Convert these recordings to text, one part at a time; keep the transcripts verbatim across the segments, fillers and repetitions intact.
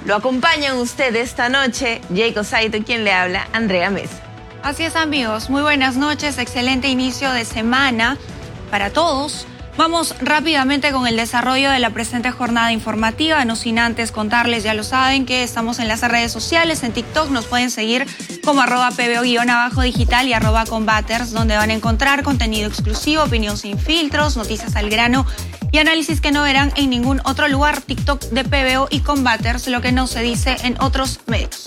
Lo acompañan ustedes esta noche, Jacob Saito, quien le habla, Andrea Mesa. Así es, amigos. Muy buenas noches. Excelente inicio de semana para todos. Vamos rápidamente con el desarrollo de la presente jornada informativa, no sin antes contarles, ya lo saben, que estamos en las redes sociales, en TikTok nos pueden seguir como arroba pbo-digital y arroba combaters, donde van a encontrar contenido exclusivo, opinión sin filtros, noticias al grano y análisis que no verán en ningún otro lugar. TikTok de P B O y Combaters, lo que no se dice en otros medios.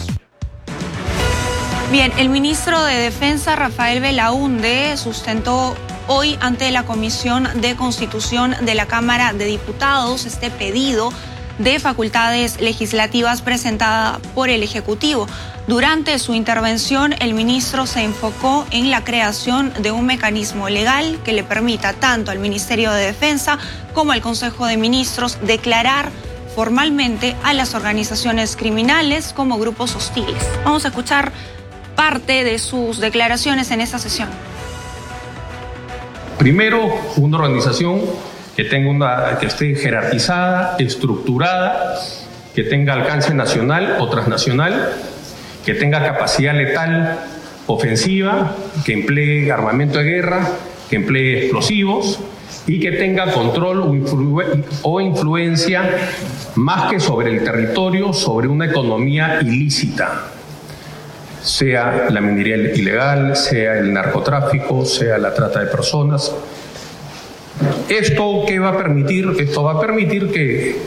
Bien, el ministro de Defensa, Rafael Belaúnde, sustentó hoy ante la Comisión de Constitución de la Cámara de Diputados este pedido de facultades legislativas presentada por el Ejecutivo. Durante su intervención, el ministro se enfocó en la creación de un mecanismo legal que le permita tanto al Ministerio de Defensa como al Consejo de Ministros declarar formalmente a las organizaciones criminales como grupos hostiles. Vamos a escuchar parte de sus declaraciones en esta sesión. Primero, una organización que tenga una, que esté jerarquizada, estructurada, que tenga alcance nacional o transnacional, que tenga capacidad letal ofensiva, que emplee armamento de guerra, que emplee explosivos y que tenga control o, influ- o influencia más que sobre el territorio, sobre una economía ilícita, sea la minería ilegal, sea el narcotráfico, sea la trata de personas. ¿Esto qué va a permitir? Esto va a permitir que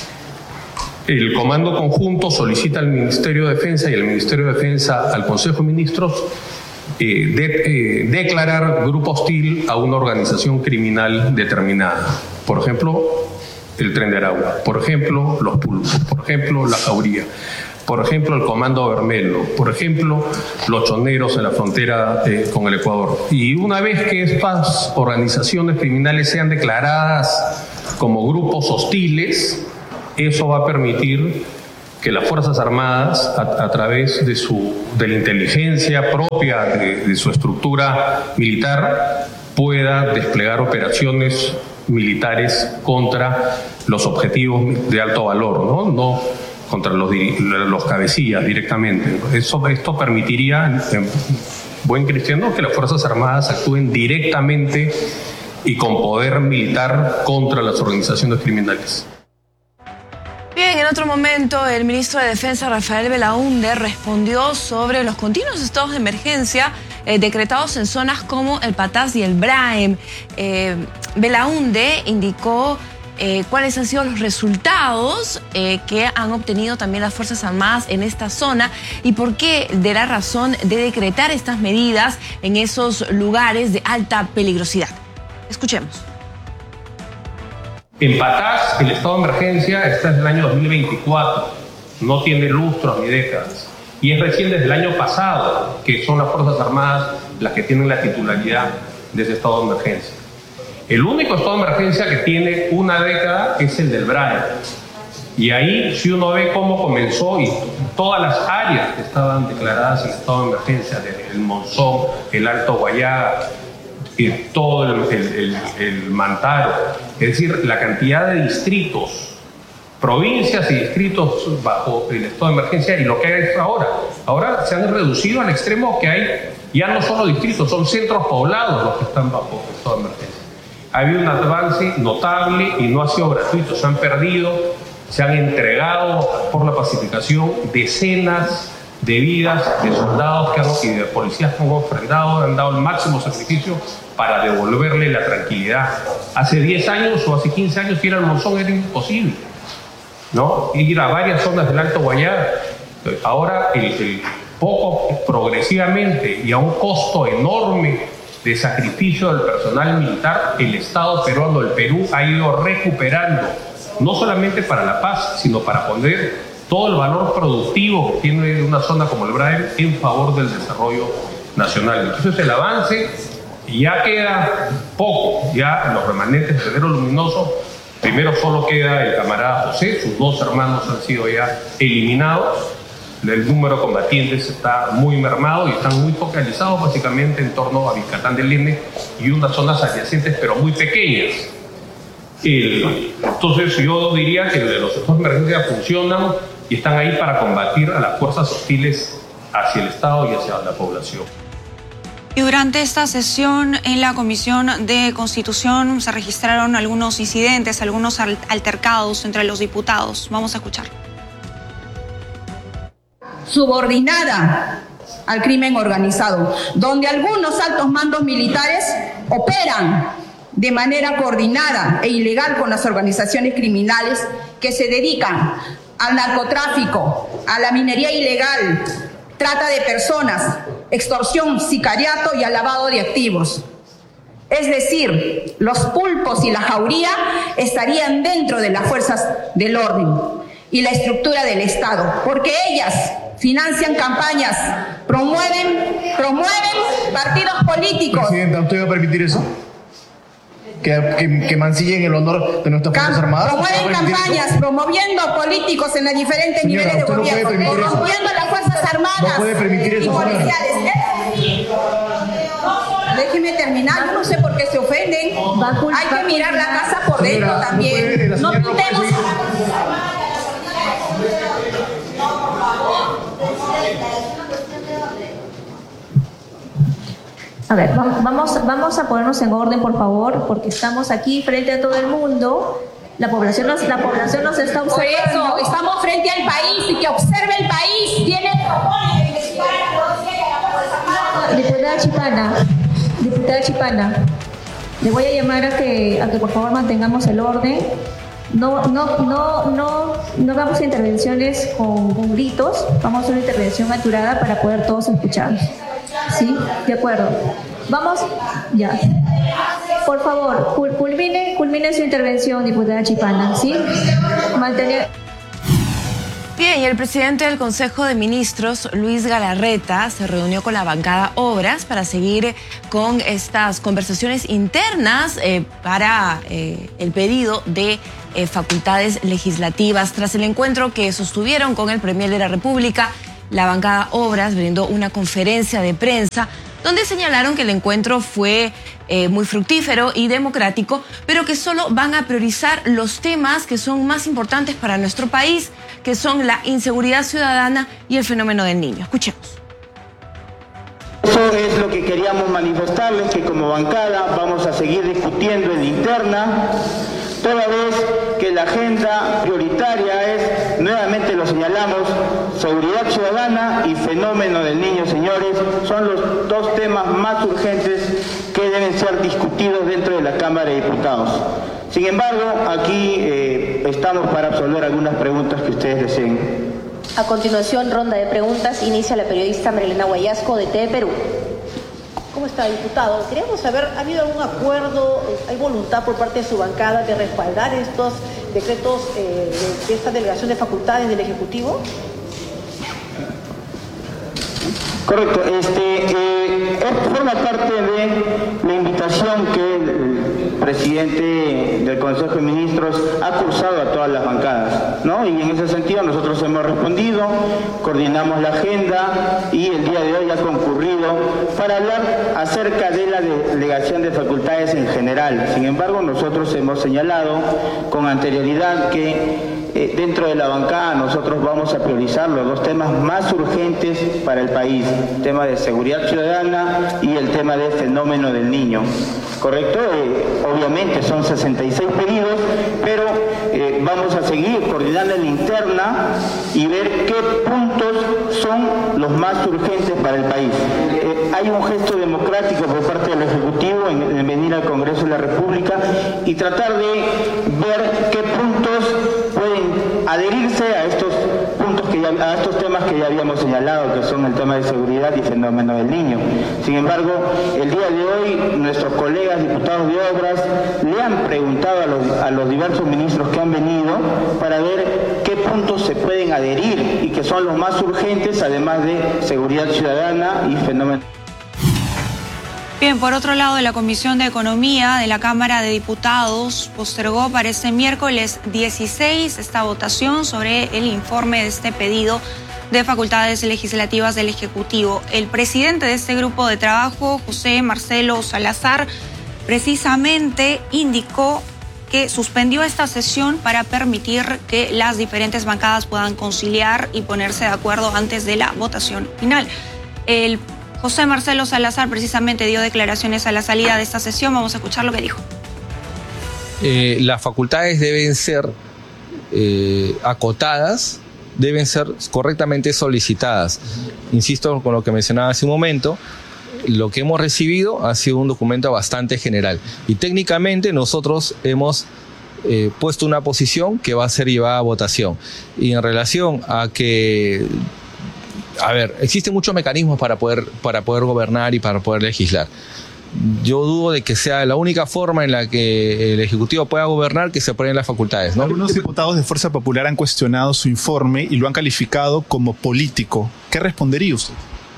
el Comando Conjunto solicita al Ministerio de Defensa y el Ministerio de Defensa al Consejo de Ministros eh, de, eh, declarar grupo hostil a una organización criminal determinada. Por ejemplo, el Tren de Aragua, por ejemplo, los Pulpos, por ejemplo, la Jauría, por ejemplo, el Comando Bermelo, por ejemplo, los choneros en la frontera eh, con el Ecuador. Y una vez que estas organizaciones criminales sean declaradas como grupos hostiles, eso va a permitir que las Fuerzas Armadas, a, a través de, su, de la inteligencia propia de, de su estructura militar, pueda desplegar operaciones militares contra los objetivos de alto valor, ¿no? No contra los, los cabecillas directamente. Eso, esto permitiría, en buen cristiano, que las Fuerzas Armadas actúen directamente y con poder militar contra las organizaciones criminales. Bien, en otro momento, el ministro de Defensa, Rafael Belaúnde, respondió sobre los continuos estados de emergencia eh, decretados en zonas como el Patás y el Braem. Eh, Belaúnde indicó Eh, cuáles han sido los resultados eh, que han obtenido también las Fuerzas Armadas en esta zona y por qué de la razón de decretar estas medidas en esos lugares de alta peligrosidad. Escuchemos. En Patás, el estado de emergencia está desde el año dos mil veinticuatro, no tiene lustros ni décadas, y es recién desde el año pasado que son las Fuerzas Armadas las que tienen la titularidad de ese estado de emergencia. El único estado de emergencia que tiene una década es el del Braem. Y ahí, si uno ve cómo comenzó y todas las áreas que estaban declaradas en estado de emergencia, el Monzón, el Alto Guayaga, y todo el, el, el, el Mantaro, es decir, la cantidad de distritos, provincias y distritos bajo el estado de emergencia y lo que hay ahora. Ahora se han reducido al extremo que hay ya no solo distritos, son centros poblados los que están bajo el estado de emergencia. Ha habido un avance notable y no ha sido gratuito. Se han perdido, se han entregado por la pacificación decenas de vidas de soldados que han, y de policías que han ofrendado, han dado el máximo sacrificio para devolverle la tranquilidad. Hace diez años o hace quince años ir al Monzón era imposible, ¿no? Ir a varias zonas del Alto Guayaga. Ahora, el, el poco progresivamente y a un costo enorme de sacrificio del personal militar, el Estado peruano, el Perú, ha ido recuperando, no solamente para la paz, sino para poner todo el valor productivo que tiene una zona como el Braem en favor del desarrollo nacional. Entonces el avance ya queda poco, ya los remanentes de Sendero Luminoso, primero solo queda el camarada José, sus dos hermanos han sido ya eliminados. El número de combatientes está muy mermado y están muy focalizados básicamente en torno a Vicatán del Lene y unas zonas adyacentes pero muy pequeñas. El, entonces yo diría que los estados de emergencia funcionan y están ahí para combatir a las fuerzas hostiles hacia el Estado y hacia la población. Y durante esta sesión en la Comisión de Constitución se registraron algunos incidentes, algunos altercados entre los diputados. Vamos a escuchar. Subordinada al crimen organizado, donde algunos altos mandos militares operan de manera coordinada e ilegal con las organizaciones criminales que se dedican al narcotráfico, a la minería ilegal, trata de personas, extorsión, sicariato y al lavado de activos. Es decir, los pulpos y la jauría estarían dentro de las fuerzas del orden y la estructura del Estado, porque ellas financian campañas, promueven, promueven partidos políticos. Presidenta, ¿usted va a permitir eso? Que, que, que mancillen el honor de nuestras Fuerzas Armadas. Promueven campañas, eso? promoviendo políticos en los diferentes Señora, niveles de no gobierno, promoviendo las Fuerzas Armadas no puede permitir eso, y policiales. Déjeme terminar, yo no sé por qué se ofenden. Hay que mirar la casa por dentro señora, también. No, no pintemos. A ver, vamos, vamos a ponernos en orden, por favor, porque estamos aquí frente a todo el mundo. La población nos, la población nos está observando. Por eso, estamos frente al país y que observe el país. Tiene Diputada Chipana, diputada Chipana, le voy a llamar a que, a que por favor mantengamos el orden. No, no, no, no, no hagamos intervenciones con, con gritos. Vamos a hacer una intervención aturada para poder todos escuchar. ¿Sí? De acuerdo. Vamos, ya. Por favor, culmine, culmine su intervención, diputada Chipana, ¿sí? Mantener... Bien, y el presidente del Consejo de Ministros, Luis Galarreta, se reunió con la bancada Obras para seguir con estas conversaciones internas eh, para eh, el pedido de eh, facultades legislativas. Tras el encuentro que sostuvieron con el Premier de la República, la bancada Obras brindó una conferencia de prensa donde señalaron que el encuentro fue eh, muy fructífero y democrático, pero que solo van a priorizar los temas que son más importantes para nuestro país, que son la inseguridad ciudadana y el fenómeno del niño. Escuchemos. Eso es lo que queríamos manifestarles, que como bancada vamos a seguir discutiendo en la interna, toda vez que la agenda prioritaria es, nuevamente lo señalamos, seguridad ciudadana y fenómeno del niño, señores, son los dos temas más urgentes que deben ser discutidos dentro de la Cámara de Diputados. Sin embargo, aquí eh, estamos para absolver algunas preguntas que ustedes deseen. A continuación, ronda de preguntas. Inicia la periodista Marilena Guayasco de T V Perú. ¿Cómo está, diputado? Queríamos saber, ¿ha habido algún acuerdo, hay voluntad por parte de su bancada de respaldar estos decretos eh, de, de esta delegación de facultades del Ejecutivo? Correcto. Este, eh, forma parte de la invitación que el presidente del Consejo de Ministros ha cursado a todas las bancadas, ¿no? Y en ese sentido nosotros hemos respondido, coordinamos la agenda y el día de hoy ha concurrido para hablar acerca de la delegación de facultades en general. Sin embargo, nosotros hemos señalado con anterioridad que Eh, dentro de la bancada nosotros vamos a priorizar los dos temas más urgentes para el país, el tema de seguridad ciudadana y el tema del fenómeno del niño. ¿Correcto? Eh, obviamente son sesenta y seis pedidos, pero eh, vamos a seguir coordinando en la interna y ver qué puntos son los más urgentes para el país. Eh, hay un gesto democrático por parte del Ejecutivo en, en venir al Congreso de la República y tratar de ver qué puntos pueden adherirse a estos puntos que ya, a estos temas que ya habíamos señalado, que son el tema de seguridad y fenómeno del niño. Sin embargo, el día de hoy nuestros colegas diputados de Obras le han preguntado a los, a los diversos ministros que han venido para ver qué puntos se pueden adherir y que son los más urgentes, además de seguridad ciudadana y fenómeno. Bien, por otro lado, la Comisión de Economía de la Cámara de Diputados postergó para este miércoles dieciséis esta votación sobre el informe de este pedido de facultades legislativas del Ejecutivo. El presidente de este grupo de trabajo, José Marcelo Salazar, precisamente indicó que suspendió esta sesión para permitir que las diferentes bancadas puedan conciliar y ponerse de acuerdo antes de la votación final. El José Marcelo Salazar precisamente dio declaraciones a la salida de esta sesión. Vamos a escuchar lo que dijo. Eh, las facultades deben ser eh, acotadas, deben ser correctamente solicitadas. Insisto con lo que mencionaba hace un momento, lo que hemos recibido ha sido un documento bastante general y técnicamente nosotros hemos eh, puesto una posición que va a ser llevada a votación. Y en relación a que, a ver, existen muchos mecanismos para poder, para poder gobernar y para poder legislar. Yo dudo de que sea la única forma en la que el Ejecutivo pueda gobernar que se aprueben las facultades, ¿no? Algunos diputados de Fuerza Popular han cuestionado su informe y lo han calificado como político. ¿Qué respondería usted?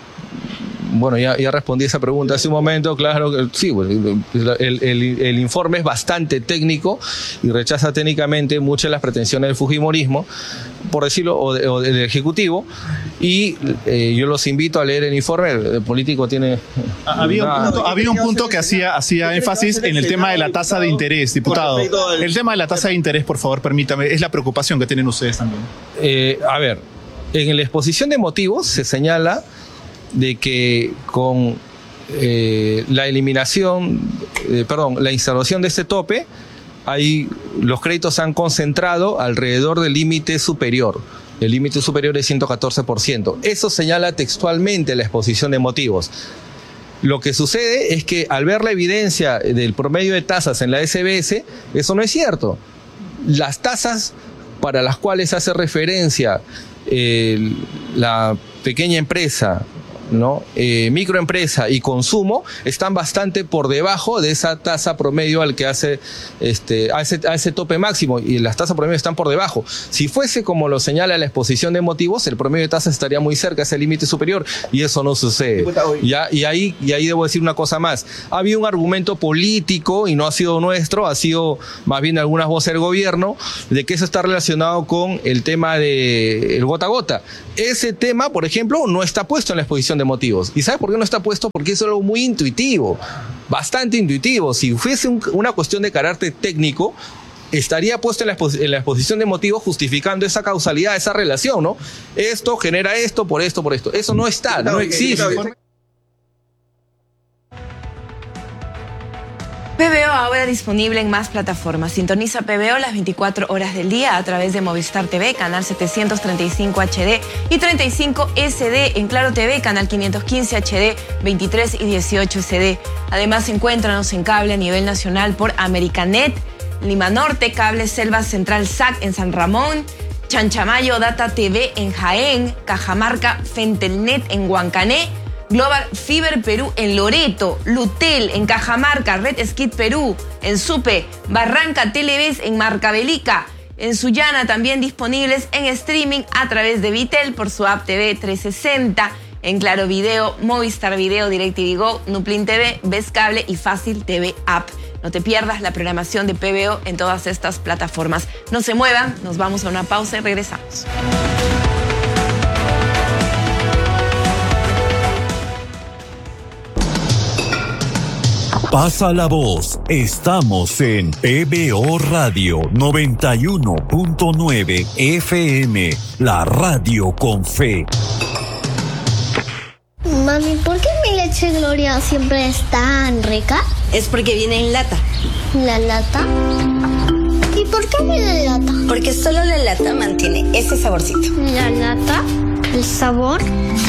Bueno, ya, ya respondí esa pregunta hace un momento, claro que sí, el, el, el informe es bastante técnico y rechaza técnicamente muchas de las pretensiones del fujimorismo, por decirlo, o, de, o del Ejecutivo, y eh, yo los invito a leer el informe. El político tiene... Había un punto, había un punto que hacía, hacía énfasis en el tema de la tasa de interés, diputado. El tema de la tasa de interés, por favor, permítame, es la preocupación que tienen ustedes también. Eh, a ver, en la exposición de motivos se señala de que con eh, la eliminación, eh, perdón, la instalación de este tope, hay, los créditos se han concentrado alrededor del límite superior. El límite superior es ciento catorce por ciento. Eso señala textualmente la exposición de motivos. Lo que sucede es que al ver la evidencia del promedio de tasas en la S B S, eso no es cierto. Las tasas para las cuales hace referencia eh, la pequeña empresa, ¿no? Eh, microempresa y consumo están bastante por debajo de esa tasa promedio al que hace este, a, ese, a ese tope máximo, y las tasas promedio están por debajo. Si fuese como lo señala la exposición de motivos, el promedio de tasas estaría muy cerca a ese límite superior, y eso no sucede. Ya, y, ahí, y ahí debo decir una cosa más. Ha habido un argumento político, y no ha sido nuestro, ha sido más bien de algunas voces del gobierno, de que eso está relacionado con el tema del gota a gota. Ese tema, por ejemplo, no está puesto en la exposición de motivos. ¿Y sabe por qué no está puesto? Porque es algo muy intuitivo, bastante intuitivo. Si fuese un, una cuestión de carácter técnico, estaría puesto en la, expo en la exposición de motivos justificando esa causalidad, esa relación, ¿no? Esto genera esto, por esto, por esto. Eso no está, no existe. P B O ahora disponible en más plataformas. Sintoniza P B O las veinticuatro horas del día a través de Movistar T V, canal setecientos treinta y cinco H D y treinta y cinco S D, en Claro T V, canal quinientos quince H D, veintitrés y dieciocho S D. Además, encuéntranos en cable a nivel nacional por Americanet, Lima Norte, Cable Selva Central S A C en San Ramón, Chanchamayo Data T V en Jaén, Cajamarca Fentelnet en Huancané, Global Fiber Perú en Loreto, Lutel en Cajamarca, Red Skid Perú en Supe, Barranca Televes en Marcabelica, en Sullana también disponibles en streaming a través de Vitel por su app T V trescientos sesenta, en Claro Video, Movistar Video, DirecTV Go, Nuplin T V, Ves Cable y Fácil T V App. No te pierdas la programación de P B O en todas estas plataformas. No se muevan, nos vamos a una pausa y regresamos. Pasa la voz, estamos en P B O Radio noventa y uno punto nueve F M, la radio con fe. Mami, ¿por qué mi leche Gloria siempre es tan rica? Es porque viene en lata. ¿La lata? ¿Y por qué viene en lata? Porque solo la lata mantiene ese saborcito. ¿La lata? ¿El sabor?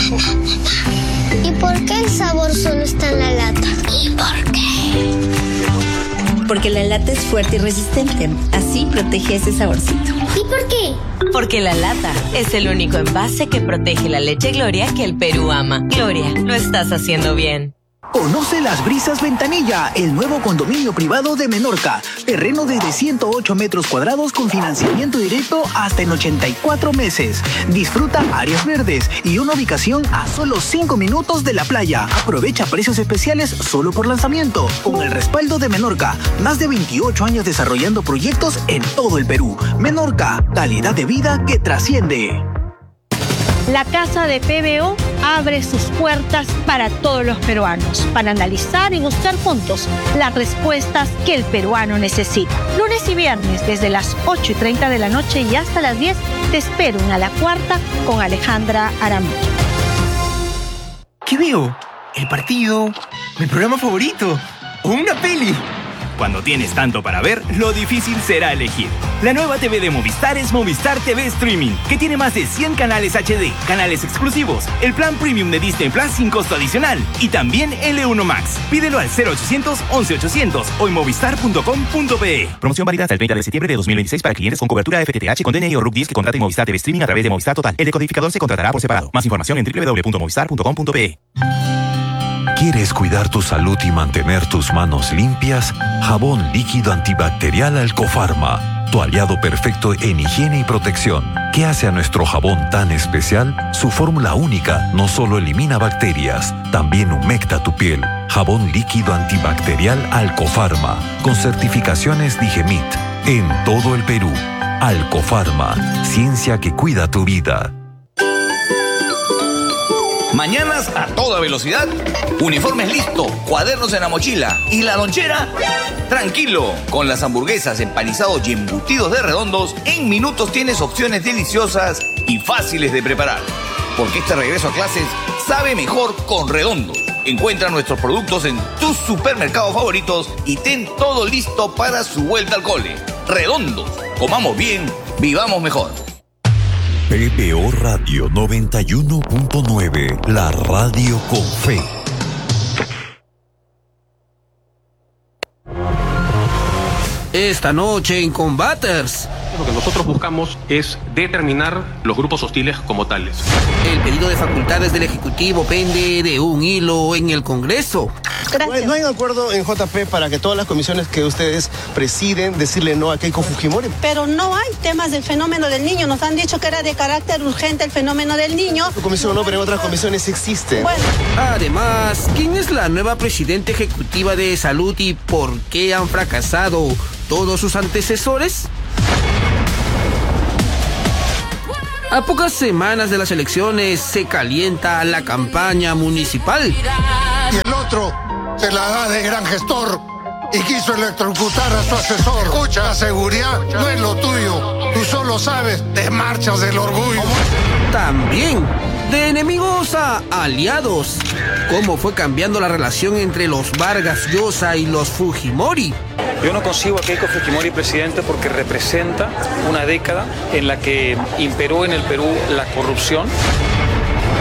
¿Y por qué el sabor solo está en la lata? ¿Y por qué? Porque la lata es fuerte y resistente, así protege ese saborcito. ¿Y por qué? Porque la lata es el único envase que protege la leche Gloria que el Perú ama. Gloria, lo estás haciendo bien. Conoce Las Brisas Ventanilla, el nuevo condominio privado de Menorca. Terreno desde ciento ocho metros cuadrados con financiamiento directo hasta en ochenta y cuatro meses. Disfruta áreas verdes y una ubicación a solo cinco minutos de la playa. Aprovecha precios especiales solo por lanzamiento. Con el respaldo de Menorca, más de veintiocho años desarrollando proyectos en todo el Perú. Menorca, calidad de vida que trasciende. La Casa de P B O abre sus puertas para todos los peruanos, para analizar y buscar juntos las respuestas que el peruano necesita. Lunes y viernes, desde las ocho y treinta de la noche y hasta las diez, te espero en A la Cuarta con Alejandra Aramillo. ¿Qué veo? ¿El partido? ¿Mi programa favorito? ¿O una peli? Cuando tienes tanto para ver, lo difícil será elegir. La nueva T V de Movistar es Movistar T V Streaming, que tiene más de cien canales H D, canales exclusivos, el plan premium de Disney Plus sin costo adicional y también L uno Max. Pídelo al cero ochocientos, once ochocientos o en movistar punto com punto pe. Promoción válida hasta el treinta de septiembre de dos mil veintiséis para clientes con cobertura F T T H con D N I o R U C diez que contraten Movistar T V Streaming a través de Movistar Total. El decodificador se contratará por separado. Más información en doble u doble u doble u punto movistar punto com punto pe. ¿Quieres cuidar tu salud y mantener tus manos limpias? Jabón líquido antibacterial Alcofarma, tu aliado perfecto en higiene y protección. ¿Qué hace a nuestro jabón tan especial? Su fórmula única no solo elimina bacterias, también humecta tu piel. Jabón líquido antibacterial Alcofarma, con certificaciones Digemit, en todo el Perú. Alcofarma, ciencia que cuida tu vida. Mañanas a toda velocidad, uniformes listo, cuadernos en la mochila y la lonchera. Tranquilo, con las hamburguesas, empanizados y embutidos de Redondos, en minutos tienes opciones deliciosas y fáciles de preparar. Porque este regreso a clases sabe mejor con Redondos. Encuentra nuestros productos en tus supermercados favoritos y ten todo listo para su vuelta al cole. Redondos, comamos bien, vivamos mejor. P B O Radio noventa y uno punto nueve, la radio con fe. Esta noche en Combaters. Lo que nosotros buscamos es determinar los grupos hostiles como tales. El pedido de facultades del Ejecutivo pende de un hilo en el Congreso. Gracias. ¿No hay un acuerdo en J P para que todas las comisiones que ustedes presiden decirle no a Keiko Fujimori? Pero no hay temas del fenómeno del niño. Nos han dicho que era de carácter urgente el fenómeno del niño. Su comisión no, pero en otras comisiones existe. Bueno. Además, ¿quién es la nueva presidenta ejecutiva de salud y por qué han fracasado todos sus antecesores? A pocas semanas de las elecciones se calienta la campaña municipal. Y el otro se la da de gran gestor y quiso electrocutar a su asesor. Escucha, la seguridad no es lo tuyo. Tú solo sabes de marchas del orgullo. También de enemigos a aliados. ¿Cómo fue cambiando la relación entre los Vargas Llosa y los Fujimori? Yo no consigo a Keiko Fujimori presidente porque representa una década en la que imperó en el Perú la corrupción.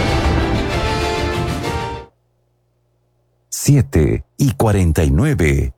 siete y cuarenta y nueve.